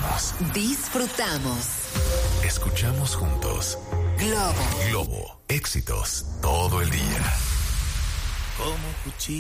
Cantamos. Disfrutamos. Escuchamos juntos. Globo. Globo. Éxitos todo el día. Como cuchillo